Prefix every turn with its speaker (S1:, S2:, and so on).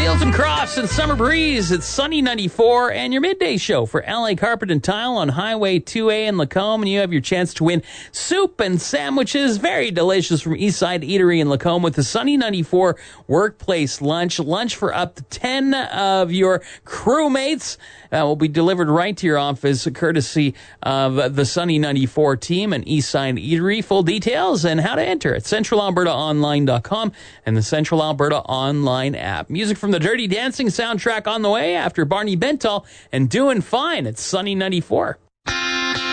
S1: Fields and Crofts and Summer Breeze. It's Sunny 94 and your midday show for LA Carpet and Tile on Highway 2A in Lacombe. And you have your chance to win soup and sandwiches, very delicious, from Eastside Eatery in Lacombe with the Sunny 94 Workplace Lunch. Lunch for up to 10 of your crewmates will be delivered right to your office, courtesy of the Sunny 94 team and Eastside Eatery. Full details and how to enter at CentralAlbertaOnline.com and the Central Alberta Online app. Music from the Dirty Dancing soundtrack on the way after Barney Bentall and Doing Fine at Sunny 94.